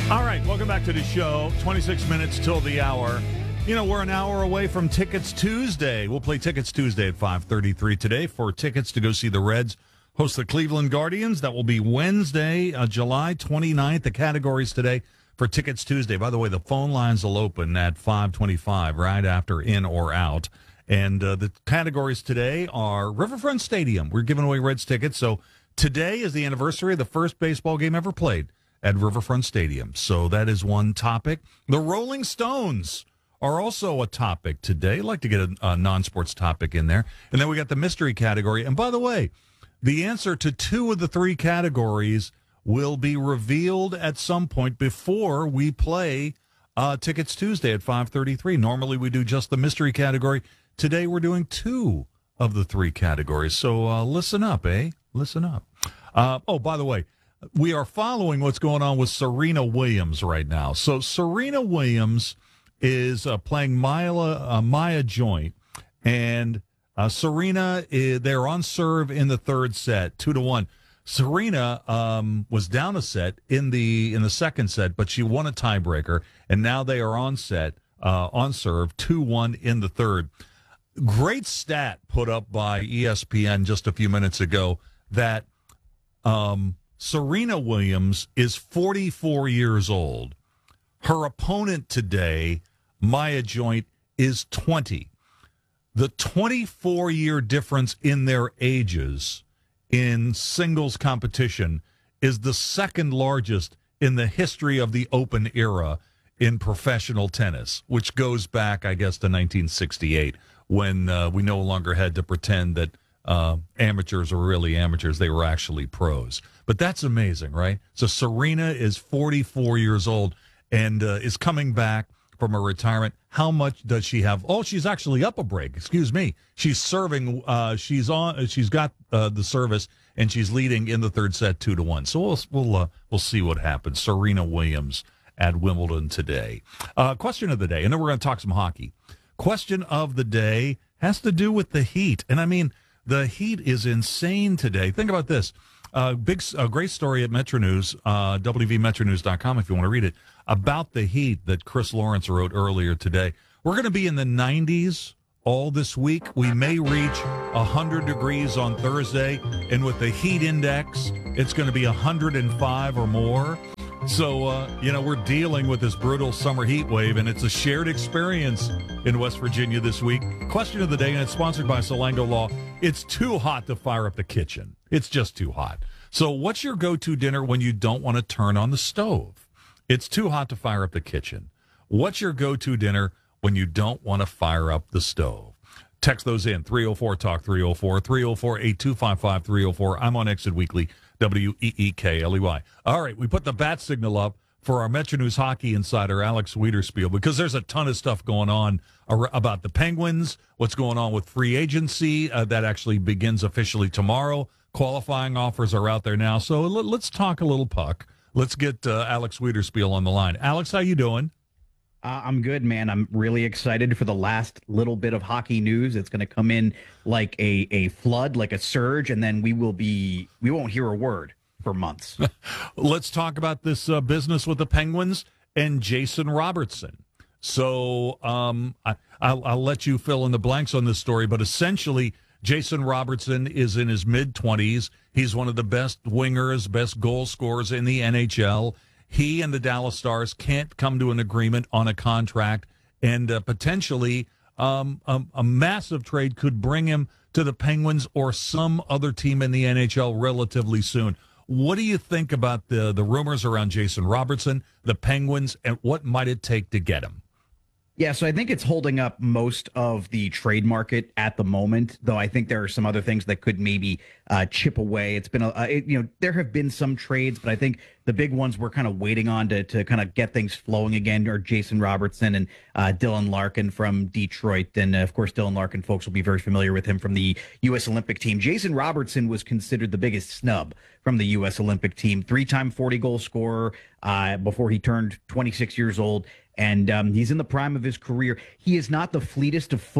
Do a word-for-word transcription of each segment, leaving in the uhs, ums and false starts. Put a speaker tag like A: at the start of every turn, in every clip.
A: All right, welcome back to the show. twenty-six minutes till the hour. You know, we're an hour away from Tickets Tuesday. We'll play Tickets Tuesday at five thirty-three today for tickets to go see the Reds host the Cleveland Guardians. That will be Wednesday, uh, July twenty-ninth. The categories today for Tickets Tuesday. By the way, the phone lines will open at five twenty-five, right after In or Out. And uh, the categories today are Riverfront Stadium. We're giving away Reds tickets. So today is the anniversary of the first baseball game ever played at Riverfront Stadium. So that is one topic. The Rolling Stones are also a topic today. I'd like to get a, a non-sports topic in there. And then we got the mystery category. And by the way, the answer to two of the three categories will be revealed at some point before we play uh, Tickets Tuesday at five thirty-three. Normally we do just the mystery category. Today we're doing two of the three categories. So uh, listen up, eh? Listen up. Uh, oh, by the way, we are following what's going on with Serena Williams right now. So Serena Williams is uh, playing Maya, uh, Maya Joint, and uh, Serena, is, they're on serve in the third set, two to one. Serena um, was down a set in the in the second set, but she won a tiebreaker, and now they are on set, uh, on serve, two one in the third. Great stat put up by E S P N just a few minutes ago that um, Serena Williams is forty-four years old. Her opponent today, Maya Joint, is twenty. The twenty-four-year difference in their ages in singles competition is the second largest in the history of the Open era in professional tennis, which goes back, I guess, to nineteen sixty-eight, when uh, we no longer had to pretend that uh, amateurs were really amateurs. They were actually pros. But that's amazing, right? So Serena is forty-four years old and uh, is coming back from her retirement. How much does she have? Oh, she's actually up a break. Excuse me. She's serving. Uh, she's on. She's got uh, the service, and she's leading in the third set, two to one. So we'll we'll uh, we'll see what happens. Serena Williams at Wimbledon today. Uh, question of the day, and then we're going to talk some hockey. Question of the day has to do with the Heat, and I mean the Heat is insane today. Think about this. Uh, big, a great story at Metro News, uh, W V Metro News dot com if you want to read it, about the Heat that Chris Lawrence wrote earlier today. We're going to be in the nineties all this week. We may reach one hundred degrees on Thursday, and with the heat index, it's going to be one hundred five or more. So, uh, you know, we're dealing with this brutal summer heat wave, and it's a shared experience in West Virginia this week. Question of the day, and it's sponsored by Salango Law. It's too hot to fire up the kitchen. It's just too hot. So what's your go-to dinner when you don't want to turn on the stove? It's too hot to fire up the kitchen. What's your go-to dinner when you don't want to fire up the stove? Text those in, three oh four talk, three oh four, three oh four, eight two five five, three oh four. I'm on Exit Weekly, W E E K L E Y. All right, we put the bat signal up for our Metro News hockey insider, Alex Wiederspiel, because there's a ton of stuff going on about the Penguins, what's going on with free agency. Uh, that actually begins officially tomorrow. Qualifying offers are out there now. So let, let's talk a little puck. Let's get uh, Alex Wiederspiel on the line. Alex, how you doing?
B: Uh, I'm good, man. I'm really excited for the last little bit of hockey news. It's going to come in like a, a flood, like a surge, and then we will be we won't hear a word for months.
A: Let's talk about this uh, business with the Penguins and Jason Robertson. So um, I, I'll, I'll let you fill in the blanks on this story, but essentially Jason Robertson is in his mid-twenties. He's one of the best wingers, best goal scorers in the N H L. He and the Dallas Stars can't come to an agreement on a contract, and uh, potentially um, a, a massive trade could bring him to the Penguins or some other team in the N H L relatively soon. What do you think about the, the rumors around Jason Robertson, the Penguins, and what might it take to get him?
B: Yeah, so I think it's holding up most of the trade market at the moment, though I think there are some other things that could maybe uh, chip away. It's been, a, uh, it, you know, there have been some trades, but I think the big ones we're kind of waiting on to to kind of get things flowing again are Jason Robertson and uh, Dylan Larkin from Detroit. And, uh, of course, Dylan Larkin, folks will be very familiar with him from the U S Olympic team. Jason Robertson was considered the biggest snub from the U S Olympic team, three-time forty-goal scorer uh, before he turned twenty-six years old. And um, he's in the prime of his career. He is not the fleetest of foot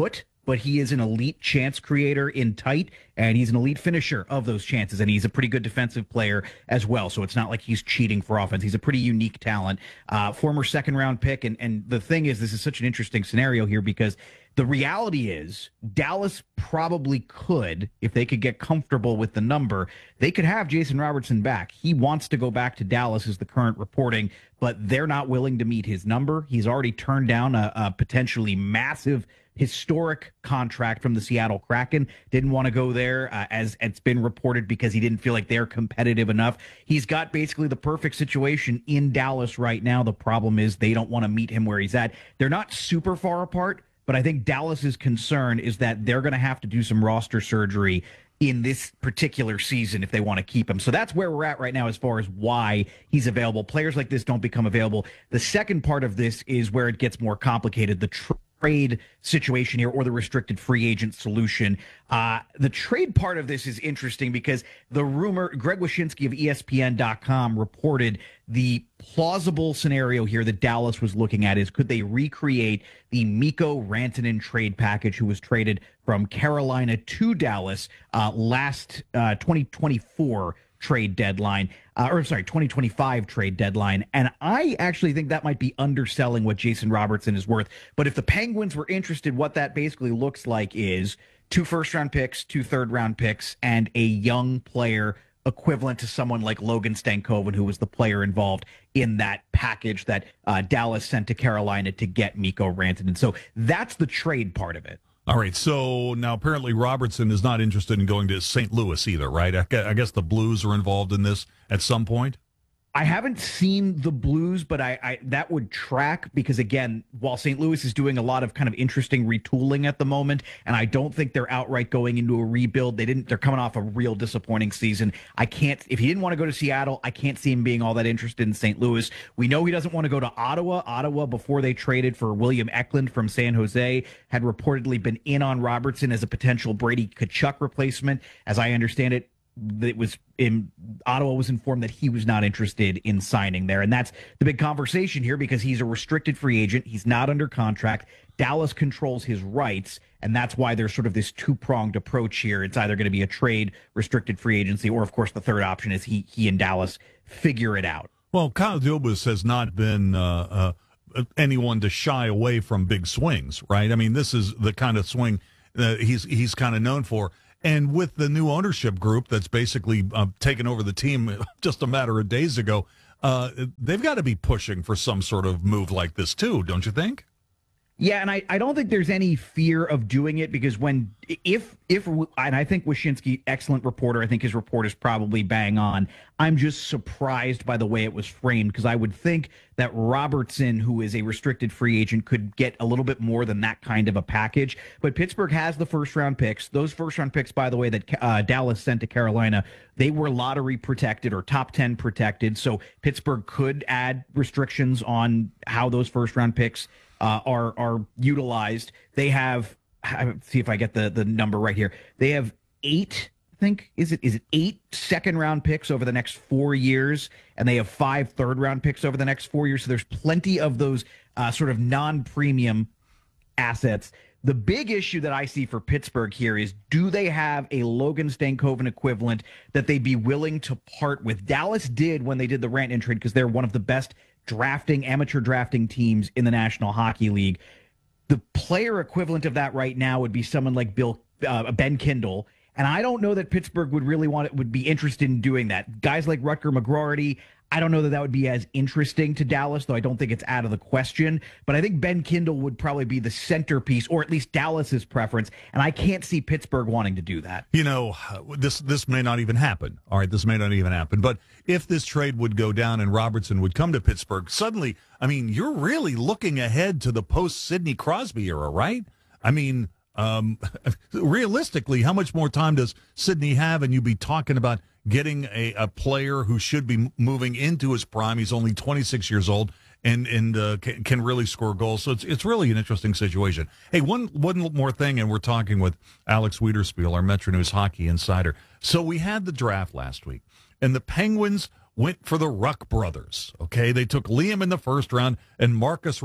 B: but he is an elite chance creator in tight, and he's an elite finisher of those chances, and he's a pretty good defensive player as well. So it's not like he's cheating for offense. He's a pretty unique talent, uh, former second round pick. And, and the thing is, this is such an interesting scenario here because the reality is Dallas probably could, if they could get comfortable with the number, they could have Jason Robertson back. He wants to go back to Dallas is the current reporting, but they're not willing to meet his number. He's already turned down a, a potentially massive historic contract from the Seattle Kraken. Didn't want to go there, uh, as it's been reported, because he didn't feel like they're competitive enough. He's got basically the perfect situation in Dallas right now. The problem is they don't want to meet him where he's at. They're not super far apart, but I think Dallas's concern is that they're going to have to do some roster surgery in this particular season if they want to keep him. So that's where we're at right now as far as why he's available. Players like this don't become available. The second part of this is where it gets more complicated. The tr- trade situation here, or the restricted free agent solution. Uh, the trade part of this is interesting because the rumor, Greg Wyshynski of E S P N dot com reported the plausible scenario here that Dallas was looking at is, could they recreate the Mikko Rantanen trade package, who was traded from Carolina to Dallas uh, last uh, twenty twenty-four trade deadline, uh, or sorry, twenty twenty-five trade deadline. And I actually think that might be underselling what Jason Robertson is worth. But if the Penguins were interested, what that basically looks like is two first round picks, two third round picks, and a young player equivalent to someone like Logan Stankoven, who was the player involved in that package that uh, Dallas sent to Carolina to get Mikko Rantanen. So that's the trade part of it.
A: All right, so now apparently Robertson is not interested in going to Saint Louis either, right? I guess the Blues are involved in this at some point.
B: I haven't seen the Blues, but I, I that would track because, again, while Saint Louis is doing a lot of kind of interesting retooling at the moment, and I don't think they're outright going into a rebuild. They didn't. They're coming off a real disappointing season. I can't. If he didn't want to go to Seattle, I can't see him being all that interested in Saint Louis. We know he doesn't want to go to Ottawa. Ottawa, before they traded for William Eklund from San Jose, had reportedly been in on Robertson as a potential Brady Tkachuk replacement. As I understand it, it was in Ottawa was informed that he was not interested in signing there. And that's the big conversation here because he's a restricted free agent. He's not under contract. Dallas controls his rights. And that's why there's sort of this two-pronged approach here. It's either going to be a trade, restricted free agency, or of course the third option is he he and Dallas figure it out.
A: Well, Kyle Dubas has not been uh, uh, anyone to shy away from big swings, right? I mean, this is the kind of swing uh, he's he's kind of known for. And with the new ownership group that's basically uh, taken over the team just a matter of days ago, uh, they've got to be pushing for some sort of move like this too, don't you think?
B: Yeah, and I, I don't think there's any fear of doing it because when if if and I think Wyshynski, excellent reporter, I think his report is probably bang on. I'm just surprised by the way it was framed because I would think that Robertson, who is a restricted free agent, could get a little bit more than that kind of a package. But Pittsburgh has the first round picks. Those first round picks, by the way, that uh, Dallas sent to Carolina, they were lottery protected or top ten protected. So Pittsburgh could add restrictions on how those first round picks Uh, are are utilized. They have, let's see if I get the, the number right here. They have eight, I think, is it is it eight second round picks over the next four years, and they have five third round picks over the next four years. So there's plenty of those uh, sort of non-premium assets. The big issue that I see for Pittsburgh here is, do they have a Logan Stankoven equivalent that they'd be willing to part with? Dallas did when they did the Rantanen trade because they're one of the best drafting, amateur drafting teams in the National Hockey League. The player equivalent of that right now would be someone like Bill uh, Ben Kindle, and I don't know that Pittsburgh would really want it, would be interested in doing that. Guys like Rutger McGroarty, I don't know that that would be as interesting to Dallas, though I don't think it's out of the question. But I think Ben Kindle would probably be the centerpiece, or at least Dallas's preference, and I can't see Pittsburgh wanting to do that.
A: You know, this this may not even happen. All right, this may not even happen. But if this trade would go down and Robertson would come to Pittsburgh, suddenly, I mean, you're really looking ahead to the post-Sidney Crosby era, right? I mean, um, realistically, how much more time does Sidney have? And you'd be talking about getting a, a player who should be moving into his prime. He's only twenty-six years old and and uh, can, can really score goals. So it's it's really an interesting situation. Hey, one one more thing, and we're talking with Alex Wiederspiel, our Metro News hockey insider. So we had the draft last week, and the Penguins went for the Ruck brothers. Okay, they took Liam in the first round and Marcus Ruck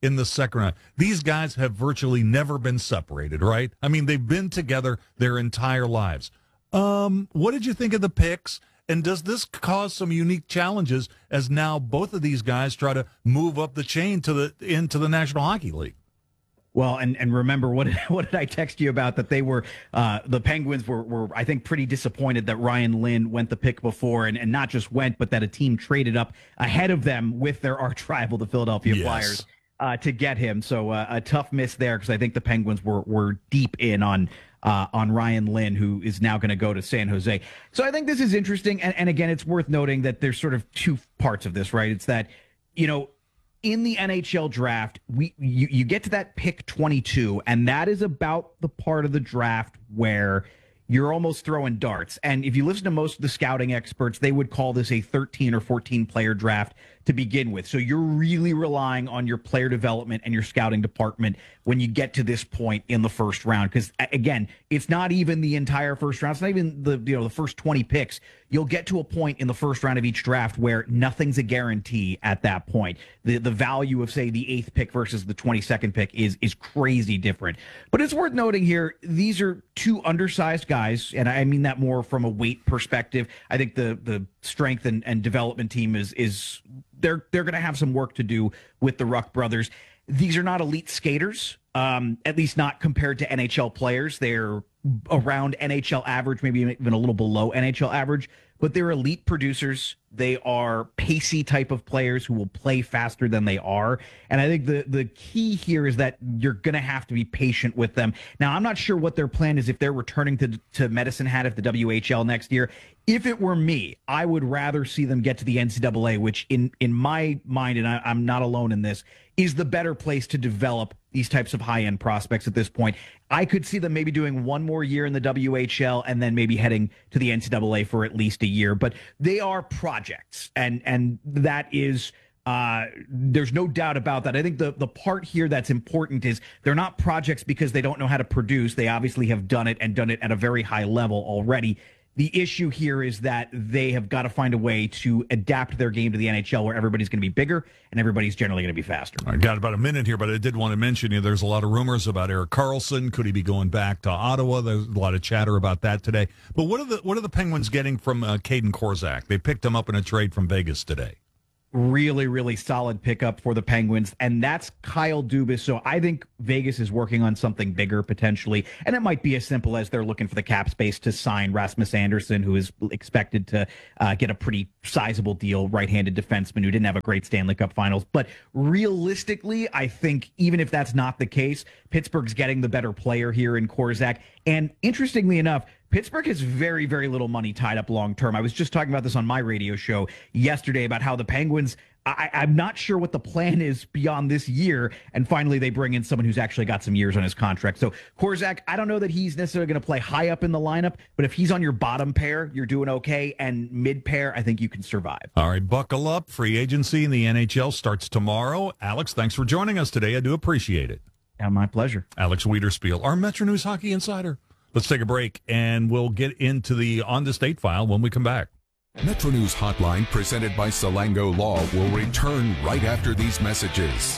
A: in the second round. These guys have virtually never been separated, right? I mean, they've been together their entire lives. Um, what did you think of the picks? And does this cause some unique challenges as now both of these guys try to move up the chain to the into the National Hockey League?
B: Well, and, and remember, what did, what did I text you about? That they were, uh, the Penguins were, were, I think, pretty disappointed that Ryan Lynn went the pick before, and, and not just went, but that a team traded up ahead of them with their arch rival, the Philadelphia
A: Yes.
B: Flyers, uh, to get him. So uh, a tough miss there, because I think the Penguins were were deep in on uh, on Ryan Lynn, who is now going to go to San Jose. So I think this is interesting, and, and again, it's worth noting that there's sort of two parts of this, right? It's that, you know, in the N H L draft, we you, you get to that pick twenty-two, and that is about the part of the draft where you're almost throwing darts. And if you listen to most of the scouting experts, they would call this a thirteen or fourteen player draft to begin with. So you're really relying on your player development and your scouting department when you get to this point in the first round. Because again, it's not even the entire first round. It's not even the, you know, the first twenty picks. You'll get to a point in the first round of each draft where nothing's a guarantee at that point. The the value of, say, the eighth pick versus the twenty-second pick is is crazy different. But it's worth noting here, these are two undersized guys, and I mean that more from a weight perspective. I think the the strength and, and development team is is they're they're going to have some work to do with the Ruck brothers. These are not elite skaters, um, at least not compared to N H L players. They're around N H L average, maybe even a little below N H L average, but they're elite producers. They are pacey type of players who will play faster than they are. And I think the, the key here is that you're going to have to be patient with them. Now, I'm not sure what their plan is if they're returning to, to Medicine Hat at the W H L next year. If it were me, I would rather see them get to the N C double A, which in, in my mind, and I, I'm not alone in this, is the better place to develop these types of high-end prospects at this point. I could see them maybe doing one more year in the W H L and then maybe heading to the N C double A for at least a year. But they are projects, and and that is uh, there's no doubt about that. I think the, the part here that's important is they're not projects because they don't know how to produce. They obviously have done it and done it at a very high level already. The issue here is that they have got to find a way to adapt their game to the N H L where everybody's going to be bigger and everybody's generally going to be faster.
A: I got about a minute here, but I did want to mention you know, there's a lot of rumors about Erik Karlsson. Could he be going back to Ottawa? There's a lot of chatter about that today. But what are the what are the Penguins getting from uh, Caden Korczak? They picked him up in a trade from Vegas today.
B: Really, really solid pickup for the Penguins, and that's Kyle Dubas. So I think Vegas is working on something bigger potentially, and it might be as simple as they're looking for the cap space to sign Rasmus Andersson, who is expected to uh, get a pretty sizable deal, right-handed defenseman who didn't have a great Stanley Cup Finals. But realistically, I think even if that's not the case, Pittsburgh's getting the better player here in Korczak. And interestingly enough, Pittsburgh has very, very little money tied up long term. I was just talking about this on my radio show yesterday about how the Penguins, I, I'm not sure what the plan is beyond this year. And finally, they bring in someone who's actually got some years on his contract. So Korczak, I don't know that he's necessarily going to play high up in the lineup, but if he's on your bottom pair, you're doing okay. And mid pair, I think you can survive.
A: All right, buckle up. Free agency in the N H L starts tomorrow. Alex, thanks for joining us today. I do appreciate it.
B: Yeah, my pleasure.
A: Alex Wiederspiel, our Metro News Hockey Insider. Let's take a break, and we'll get into the On the State file when we come back.
C: Metro News Hotline, presented by Salango Law, will return right after these messages.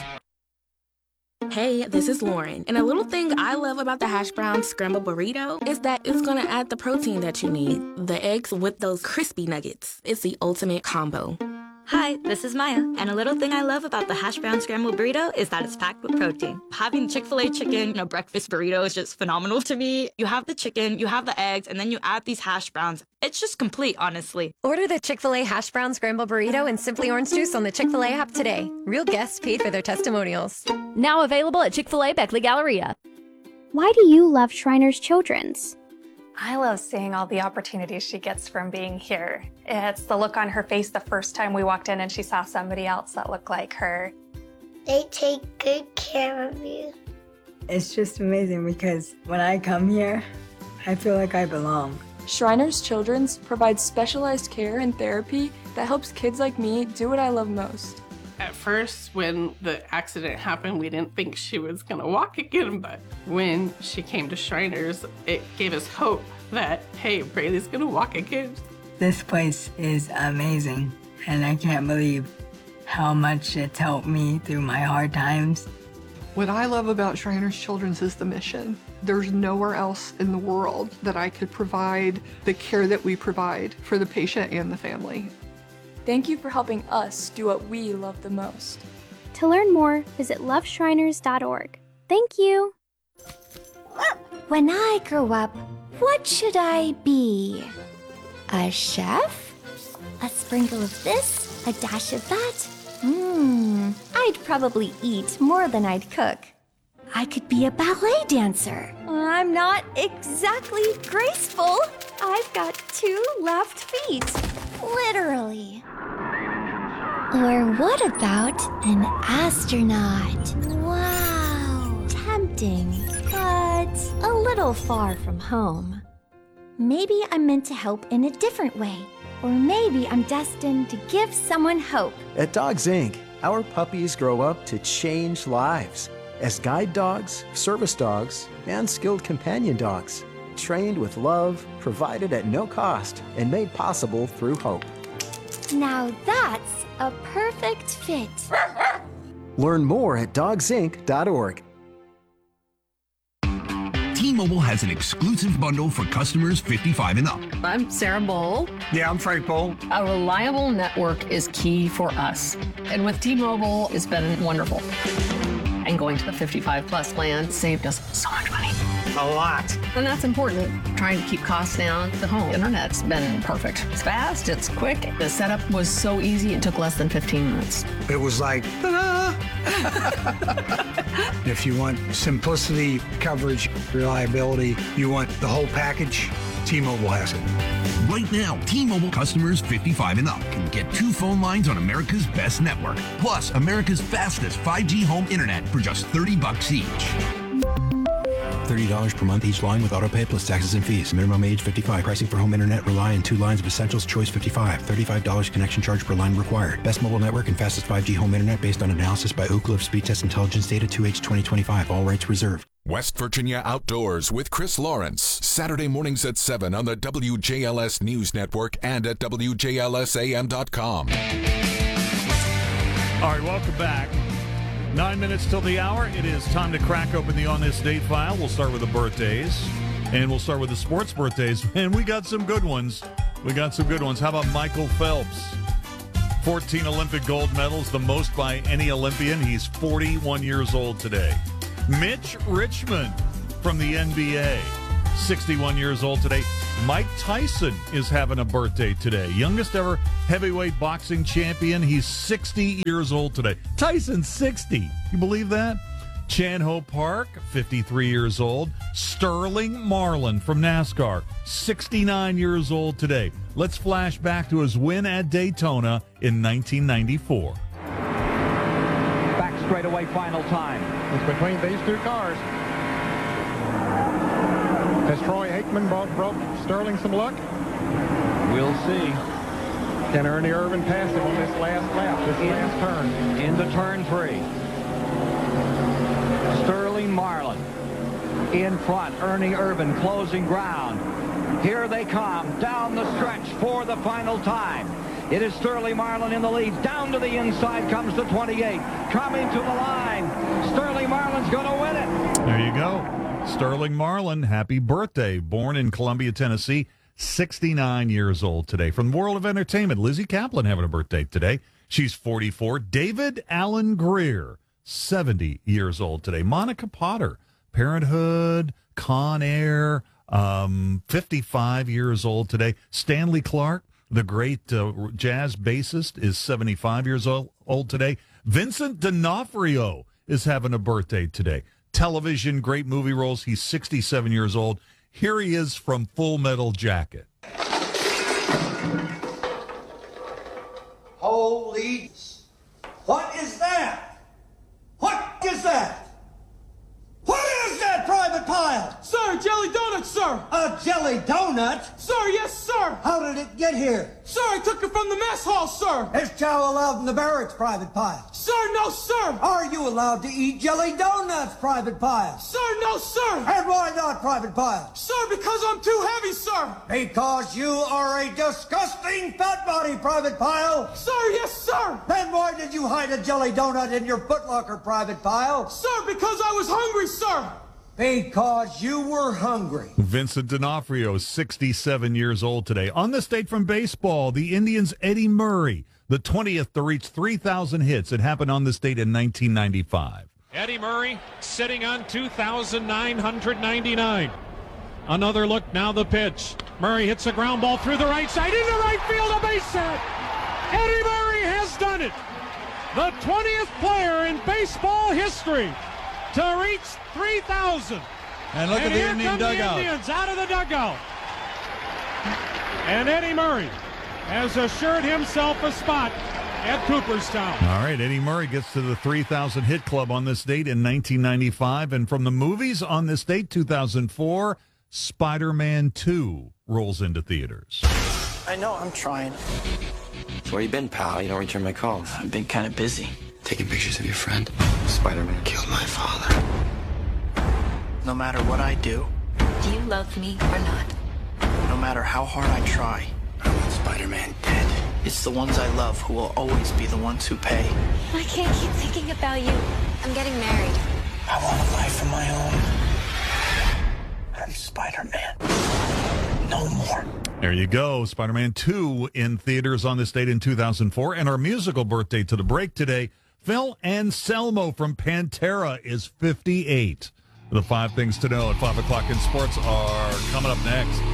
D: Hey, this is Lauren, and a little thing I love about the hash brown scrambled burrito is that it's going to add the protein that you need. The eggs with those crispy nuggets. It's the ultimate combo.
E: Hi, this is Maya, and a little thing I love about the hash brown scrambled burrito is that it's packed with protein. Having Chick-fil-A chicken in a breakfast burrito is just phenomenal to me. You have the chicken, you have the eggs, and then you add these hash browns. It's just complete, honestly.
F: Order the Chick-fil-A hash brown scrambled burrito and Simply Orange Juice on the Chick-fil-A app today. Real guests paid for their testimonials.
G: Now available at Chick-fil-A Beckley Galleria.
H: Why do you love Shriners Children's?
I: I love seeing all the opportunities she gets from being here. It's the look on her face the first time we walked in and she saw somebody else that looked like her.
J: They take good care of you.
K: It's just amazing because when I come here, I feel like I belong.
L: Shriners Children's provides specialized care and therapy that helps kids like me do what I love most.
M: At first, when the accident happened, we didn't think she was gonna walk again, but when she came to Shriners, it gave us hope that, hey, Braylee's gonna walk again.
K: This place is amazing, and I can't believe how much it's helped me through my hard times.
N: What I love about Shriners Children's is the mission. There's nowhere else in the world that I could provide the care that we provide for the patient and the family.
L: Thank you for helping us do what we love the most.
H: To learn more, visit love shriners dot org. Thank you.
O: When I grow up, what should I be? A chef? A sprinkle of this? A dash of that? Hmm, I'd probably eat more than I'd cook. I could be a ballet dancer. I'm not exactly graceful. I've got two left feet. Literally. Or what about an astronaut? Wow. Tempting, but a little far from home. Maybe I'm meant to help in a different way. Or maybe I'm destined to give someone hope.
P: At Dogs Incorporated, our puppies grow up to change lives as guide dogs, service dogs, and skilled companion dogs, trained with love, provided at no cost, and made possible through hope.
O: Now that's a perfect fit.
P: Learn more at dogs inc dot org.
Q: T-Mobile has an exclusive bundle for customers fifty-five and up.
R: I'm Sarah Bowl.
Q: Yeah, I'm Frank Bowl.
R: A reliable network is key for us. And with T-Mobile, it's been wonderful. And going to the fifty-five plus plan saved us so much money.
Q: A lot.
R: And that's important. Trying to keep costs down. The home internet's been perfect. It's fast, it's quick. The setup was so easy, it took less than fifteen minutes.
Q: It was like, ta-da! If you want simplicity, coverage, reliability, you want the whole package, T-Mobile has it.
S: Right now, T-Mobile customers fifty-five and up can get two phone lines on America's best network, plus America's fastest five G home internet for just thirty bucks each.
T: thirty dollars per month each line with autopay plus taxes and fees. Minimum age fifty-five. Pricing for home internet rely on two lines of Essentials Choice fifty-five. thirty-five dollars connection charge per line required. Best mobile network and fastest five G home internet based on analysis by Ookla of Speed Test Intelligence data two H twenty twenty-five. All rights reserved.
C: West Virginia Outdoors with Chris Lawrence. Saturday mornings at seven on the W J L S News Network and at W J L S A M dot com.
A: All right, welcome back. Nine minutes till the hour. It is time to crack open the On This Date file. We'll start with the birthdays, and we'll start with the sports birthdays. And we got some good ones. We got some good ones. How about Michael Phelps? fourteen Olympic gold medals, the most by any Olympian. He's forty-one years old today. Mitch Richmond from the N B A, sixty-one years old today. Mike Tyson is having a birthday today. Youngest ever heavyweight boxing champion. He's sixty years old today. Tyson's sixty. You believe that? Chan Ho Park, fifty-three years old. Sterling Marlin from NASCAR, sixty-nine years old today. Let's flash back to his win at Daytona in nineteen ninety-four.
U: Back straightaway final time. It's between these two cars. Has Troy Aikman brought, broke Sterling some luck? We'll see. Can Ernie Irvan pass him on this last lap, this in, last turn? Into turn three. Sterling Marlin in front. Ernie Irvan closing ground. Here they come down the stretch for the final time. It is Sterling Marlin in the lead. Down to the inside comes the twenty-eight. Coming to the line. Sterling Marlin's going to win it.
A: There you go. Sterling Marlin, happy birthday. Born in Columbia, Tennessee, sixty-nine years old today. From the world of entertainment, Lizzie Kaplan having a birthday today. She's forty-four. David Alan Greer, seventy years old today. Monica Potter, Parenthood, Con Air, um, fifty-five years old today. Stanley Clarke, the great uh, jazz bassist, is seventy-five years old, old today. Vincent D'Onofrio is having a birthday today. Television, great movie roles. He's sixty-seven years old. Here he is from Full Metal Jacket.
V: Holy... What is that? What is that? What is that, Private Pyle?
W: Sir, jelly donut, sir!
V: A jelly donut?
W: Sir, yes, sir!
V: How did it get here?
W: Sir, I took it from the mess hall, sir!
V: Is chow allowed in the barracks, Private Pyle?
W: Sir, no, sir!
V: Are you allowed to eat jelly donuts, Private Pyle?
W: Sir, no, sir!
V: And why not, Private Pyle?
W: Sir, because I'm too heavy, sir!
V: Because you are a disgusting fat body, Private Pyle!
W: Sir, yes, sir!
V: Then why did did you hide a jelly donut in your footlocker, Private Pile?
W: Sir, because I was hungry, sir.
V: Because you were hungry.
A: Vincent D'Onofrio, sixty-seven years old today. On this date from baseball, the Indians' Eddie Murray, the twentieth to reach three thousand hits. It happened on this date in nineteen ninety-five.
B: Eddie Murray sitting on two thousand nine hundred ninety-nine. Another look, now the pitch. Murray hits a ground ball through the right side, into right field, a base hit. Eddie Murray has done it. The twentieth player in baseball history to reach three thousand.
A: And look
B: and
A: at the
B: here
A: Indian
B: come
A: dugout.
B: The Indians out of the dugout. And Eddie Murray has assured himself a spot at Cooperstown.
A: All right, Eddie Murray gets to the three thousand hit club on this date in nineteen ninety-five. And from the movies on this date, two thousand four, Spider-Man two rolls into theaters.
D: I know, I'm trying. Where you been, pal? You don't return my calls. I've been kind of busy. Taking pictures of your friend? Spider-Man killed my father. No matter what I do.
E: Do you love me or not?
D: No matter how hard I try. I want Spider-Man dead. It's the ones I love who will always be the ones who pay.
E: I can't keep thinking about you. I'm getting married.
D: I want a life of my own. I'm Spider-Man. No more.
A: There you go. Spider-Man two in theaters on this date in two thousand four. And our musical birthday to the break today, Phil Anselmo from Pantera is fifty-eight. The five things to know at five o'clock in sports are coming up next.